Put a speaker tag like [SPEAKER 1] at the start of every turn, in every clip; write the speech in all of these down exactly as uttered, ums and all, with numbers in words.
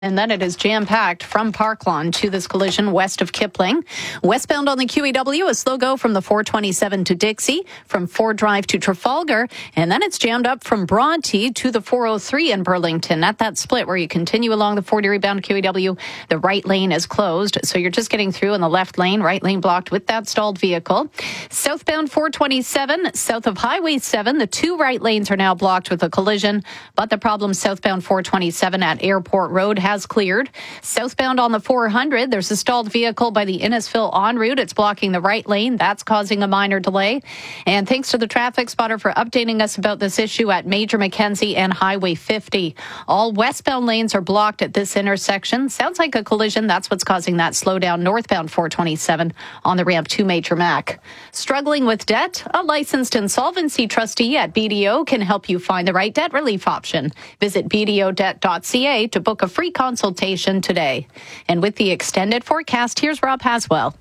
[SPEAKER 1] And then it is jam-packed from Park Lawn to this collision west of Kipling. Westbound on the Q E W, a slow go from the four twenty-seven to Dixie, from Ford Drive to Trafalgar. And then it's jammed up from Bronte to the four oh three in Burlington. At that split where you continue along the forty rebound Q E W, the right lane is closed. So you're just getting through in the left lane, right lane blocked with that stalled vehicle. Southbound four twenty-seven, south of Highway seven, the two right lanes are now blocked with a collision. But the problem southbound four twenty-seven at Airport Road has has cleared. Southbound on the four hundred, there's a stalled vehicle by the Innisfil en route. It's blocking the right lane. That's causing a minor delay. And thanks to the traffic spotter for updating us about this issue at Major Mackenzie and Highway fifty. All westbound lanes are blocked at this intersection. Sounds like a collision. That's what's causing that slowdown northbound four twenty-seven on the ramp to Major Mac. Struggling with debt? A licensed insolvency trustee at B D O can help you find the right debt relief option. Visit b d o debt dot c a to book a free consultation today. And with the extended forecast, here's Rob Haswell.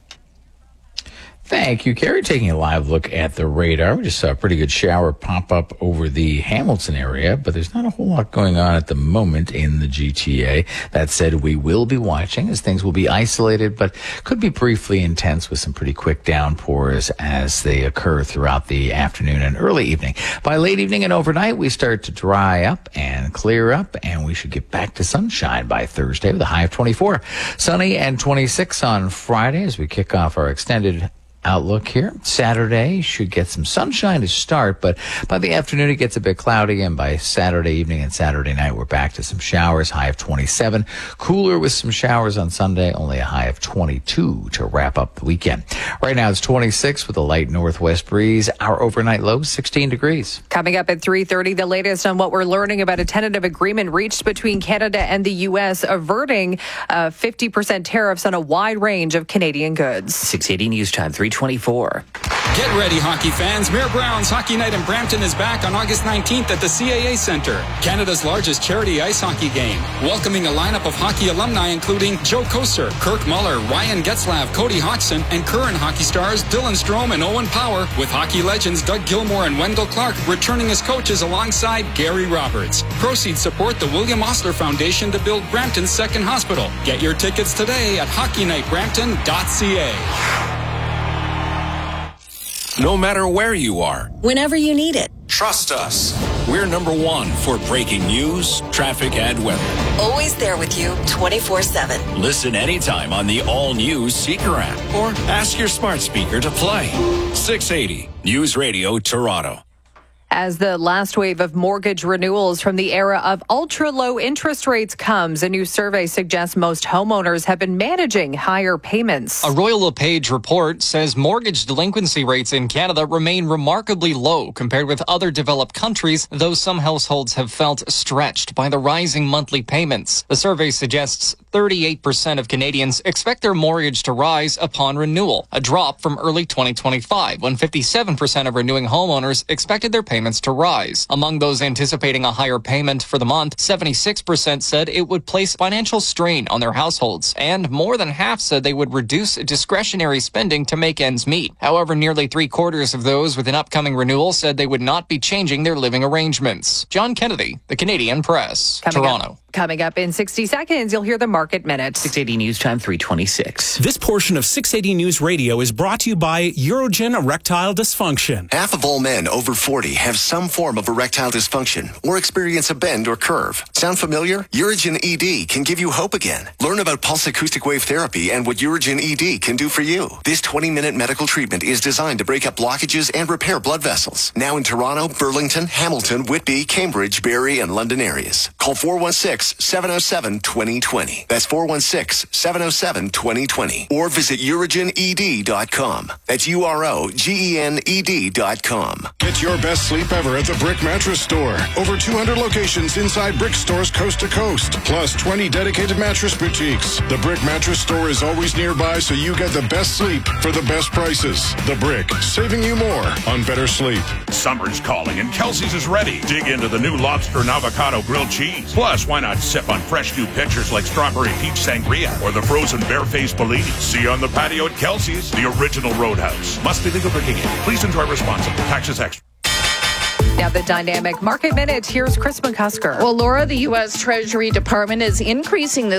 [SPEAKER 2] Thank you, Carrie. Taking a live look at the radar. We just saw a pretty good shower pop up over the Hamilton area, but there's not a whole lot going on at the moment in the G T A. That said, we will be watching as things will be isolated, but could be briefly intense with some pretty quick downpours as they occur throughout the afternoon and early evening. By late evening and overnight, we start to dry up and clear up, and we should get back to sunshine by Thursday with a high of twenty-four. Sunny and twenty-six on Friday as we kick off our extended outlook here. Saturday should get some sunshine to start, but by the afternoon it gets a bit cloudy, and by Saturday evening and Saturday night we're back to some showers, high of twenty-seven. Cooler with some showers on Sunday, only a high of twenty-two to wrap up the weekend. Right now it's twenty-six with a light northwest breeze. Our overnight low, sixteen degrees.
[SPEAKER 3] Coming up at three thirty, the latest on what we're learning about a tentative agreement reached between Canada and the U S averting uh, fifty percent tariffs on a wide range of Canadian goods.
[SPEAKER 4] six eighty News Time, three twenty-four.
[SPEAKER 5] Get ready, hockey fans. Mayor Brown's Hockey Night in Brampton is back on August nineteenth at the C A A Centre, Canada's largest charity ice hockey game. Welcoming a lineup of hockey alumni including Joe Koser, Kirk Muller, Ryan Getzlav, Cody Hodgson, and current hockey stars Dylan Strome and Owen Power, with hockey legends Doug Gilmour and Wendell Clark returning as coaches alongside Gary Roberts. Proceeds support the William Osler Foundation to build Brampton's second hospital. Get your tickets today at hockey night brampton dot c a.
[SPEAKER 6] No matter where you are,
[SPEAKER 7] whenever you need it,
[SPEAKER 6] trust us. We're number one for breaking news, traffic, and weather.
[SPEAKER 7] Always there with you twenty-four seven.
[SPEAKER 6] Listen anytime on the all-new Seeker app or ask your smart speaker to play. six eighty News Radio Toronto.
[SPEAKER 3] As the last wave of mortgage renewals from the era of ultra-low interest rates comes, a new survey suggests most homeowners have been managing higher payments.
[SPEAKER 8] A Royal LePage report says mortgage delinquency rates in Canada remain remarkably low compared with other developed countries, though some households have felt stretched by the rising monthly payments. The survey suggests thirty-eight percent of Canadians expect their mortgage to rise upon renewal, a drop from early twenty twenty-five, when fifty-seven percent of renewing homeowners expected their payments to rise. Among those anticipating a higher payment for the month, seventy-six percent said it would place financial strain on their households, and more than half said they would reduce discretionary spending to make ends meet. However, nearly three quarters of those with an upcoming renewal said they would not be changing their living arrangements. John Kennedy, The Canadian Press,
[SPEAKER 3] Coming
[SPEAKER 8] Toronto.
[SPEAKER 3] Up. Coming up in sixty seconds, you'll hear the Market Minute.
[SPEAKER 4] six eighty News Time, three twenty-six.
[SPEAKER 9] This portion of six eighty News Radio is brought to you by Urogen Erectile Dysfunction.
[SPEAKER 10] Half of all men over forty have some form of erectile dysfunction or experience a bend or curve. Sound familiar? Urogen E D can give you hope again. Learn about pulse acoustic wave therapy and what Urogen E D can do for you. This twenty-minute medical treatment is designed to break up blockages and repair blood vessels. Now in Toronto, Burlington, Hamilton, Whitby, Cambridge, Barrie, and London areas. Call four one six, seven oh seven, two oh two oh. That's four one six, seven oh seven, two oh two oh. Or visit urogen e d dot com. That's U R O G E N E D dot com.
[SPEAKER 11] Get your best sleep ever at the Brick Mattress Store. Over two hundred locations inside Brick stores coast to coast. Plus twenty dedicated mattress boutiques. The Brick Mattress Store is always nearby, so you get the best sleep for the best prices. The Brick, saving you more on better sleep.
[SPEAKER 12] Summer's calling and Kelsey's is ready. Dig into the new lobster and avocado grilled cheese. Plus, why not sip on fresh new pitchers like strawberry peach sangria or the frozen barefaced Bellini? See you on the patio at Kelsey's, the original Roadhouse. Must be legal drinking age. Please enjoy responsibly. Taxes extra.
[SPEAKER 3] Now the Dynamic Market Minute. Here's Chris McCusker.
[SPEAKER 13] Well, Laura, the U S. Treasury Department is increasing the